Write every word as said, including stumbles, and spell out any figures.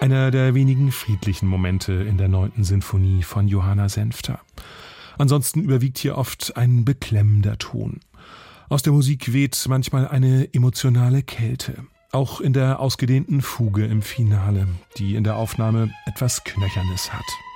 Einer der wenigen friedlichen Momente in der neunten Sinfonie von Johanna Senfter. Ansonsten überwiegt hier oft ein beklemmender Ton. Aus der Musik weht manchmal eine emotionale Kälte. Auch in der ausgedehnten Fuge im Finale, die in der Aufnahme etwas Knöchernes hat.